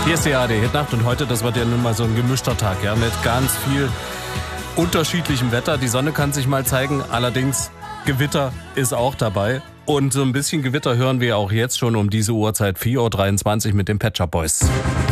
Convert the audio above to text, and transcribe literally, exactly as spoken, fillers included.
Hier ist die A R D Hitnacht und heute, das wird ja nun mal so ein gemischter Tag, ja, mit ganz viel unterschiedlichem Wetter. Die Sonne kann sich mal zeigen, allerdings Gewitter ist auch dabei. Und so ein bisschen Gewitter hören wir auch jetzt schon um diese Uhrzeit, vier Uhr dreiundzwanzig mit den Pet Shop Boys.